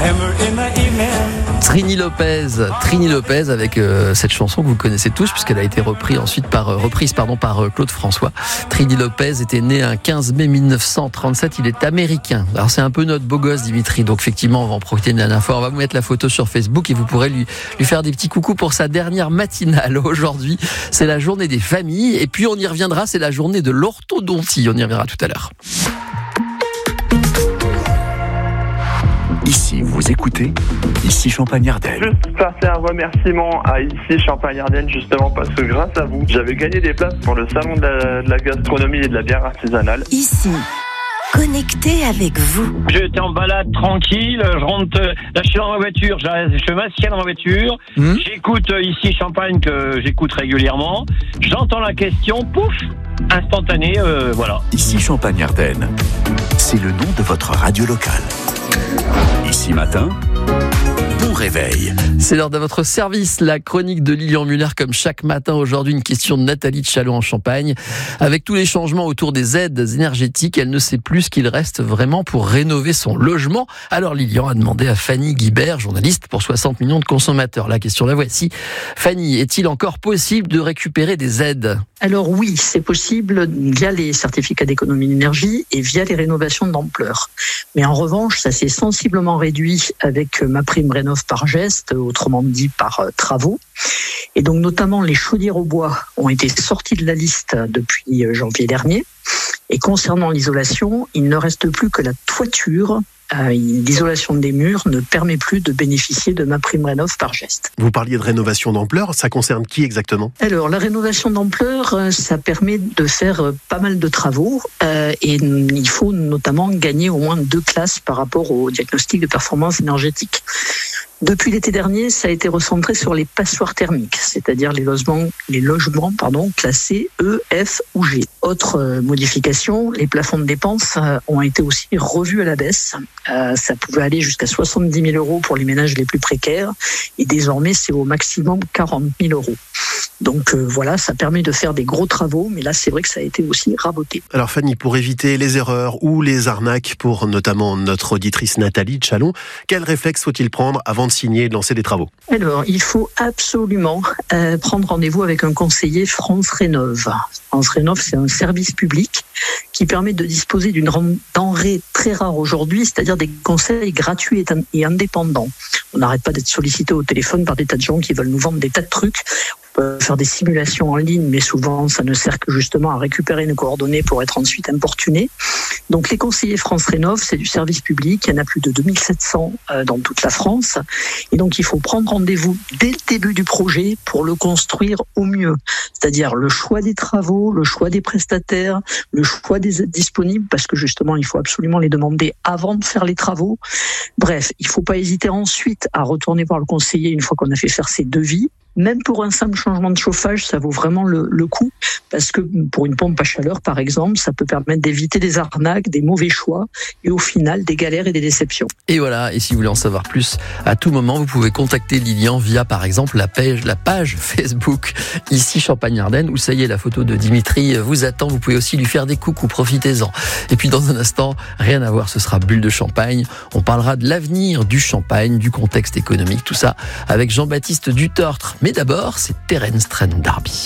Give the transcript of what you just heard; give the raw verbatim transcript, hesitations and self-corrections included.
Trini Lopez, Trini Lopez avec euh, cette chanson que vous connaissez tous puisqu'elle a été reprise ensuite par, euh, reprise pardon, par euh, Claude François. Trini Lopez était né un quinze mai mille neuf cent trente-sept, il est américain. Alors c'est un peu notre beau gosse Dimitri, donc effectivement on va en profiter une dernière fois. On va vous mettre la photo sur Facebook et vous pourrez lui, lui faire des petits coucous pour sa dernière matinale. Aujourd'hui c'est la journée des familles et puis on y reviendra, c'est la journée de l'orthodontie. On y reviendra tout à l'heure. Ici, vous écoutez, ici Champagne-Ardenne. Juste passer un remerciement à ici Champagne-Ardenne, justement parce que grâce à vous, j'avais gagné des places pour le salon de la, de la gastronomie et de la bière artisanale. Ici, connecté avec vous. J'étais en balade tranquille, je rentre, là je suis dans ma voiture, je m'assieds dans ma voiture, mmh. j'écoute ici Champagne que j'écoute régulièrement, j'entends la question, pouf, instantané, euh, voilà. Ici Champagne-Ardenne, c'est le nom de votre radio locale. Ici matin, bon réveil. C'est l'heure de votre service, la chronique de Lilian Muller comme chaque matin. Aujourd'hui, une question de Nathalie de Châlons en Champagne. Avec tous les changements autour des aides énergétiques, elle ne sait plus ce qu'il reste vraiment pour rénover son logement. Alors Lilian a demandé à Fanny Guibert, journaliste pour soixante millions de consommateurs. La question la voici. Fanny, est-il encore possible de récupérer des aides ? Alors oui, c'est possible via les certificats d'économie d'énergie et via les rénovations d'ampleur. Mais en revanche, ça s'est sensiblement réduit avec ma prime Rénov' par geste, autrement dit par euh, travaux. Et donc notamment les chaudières au bois ont été sorties de la liste depuis janvier dernier. Et concernant l'isolation, il ne reste plus que la toiture. Euh, l'isolation des murs ne permet plus de bénéficier de ma prime Rénov' par geste. Vous parliez de rénovation d'ampleur, ça concerne qui exactement ? Alors la rénovation d'ampleur, ça permet de faire pas mal de travaux euh, et il faut notamment gagner au moins deux classes par rapport au diagnostic de performance énergétique. Depuis l'été dernier, ça a été recentré sur les passoires thermiques, c'est-à-dire les logements, les logements pardon, classés E, F ou G. Autre euh, modification, les plafonds de dépenses euh, ont été aussi revus à la baisse. Euh, ça pouvait aller jusqu'à soixante-dix mille euros pour les ménages les plus précaires et désormais c'est au maximum quarante mille euros. Donc euh, voilà, ça permet de faire des gros travaux, mais là c'est vrai que ça a été aussi raboté. Alors Fanny, pour éviter les erreurs ou les arnaques pour notamment notre auditrice Nathalie de Châlons, quel réflexe faut-il prendre avant de signer et de lancer des travaux ? Alors, il faut absolument euh, prendre rendez-vous avec un conseiller France Rénov'. France Rénov', c'est un service public qui permet de disposer d'une denrée très rare aujourd'hui, c'est-à-dire des conseils gratuits et indépendants. On n'arrête pas d'être sollicité au téléphone par des tas de gens qui veulent nous vendre des tas de trucs. On peut faire des simulations en ligne, mais souvent, ça ne sert que justement à récupérer nos coordonnées pour être ensuite importuné. Donc, les conseillers France Rénov', c'est du service public. Il y en a plus de deux mille sept cents dans toute la France. Et donc, il faut prendre rendez-vous dès le début du projet pour le construire au mieux. C'est-à-dire le choix des travaux, le choix des prestataires, le choix des aides disponibles, parce que justement, il faut absolument les demander avant de faire les travaux. Bref, il ne faut pas hésiter ensuite à retourner voir le conseiller une fois qu'on a fait faire ses devis. Même pour un simple changement de chauffage, ça vaut vraiment le, le coup, parce que pour une pompe à chaleur, par exemple, ça peut permettre d'éviter des arnaques, des mauvais choix, et au final, des galères et des déceptions. Et voilà, et si vous voulez en savoir plus, à tout moment, vous pouvez contacter Lilian via, par exemple, la page, la page Facebook, ici Champagne-Ardenne, où ça y est, la photo de Dimitri vous attend. Vous pouvez aussi lui faire des coucous, profitez-en. Et puis dans un instant, rien à voir, ce sera Bulle de Champagne. On parlera de l'avenir du champagne, du contexte économique, tout ça, avec Jean-Baptiste Dutertre. Mais d'abord, c'est Terence Trent D'Arby.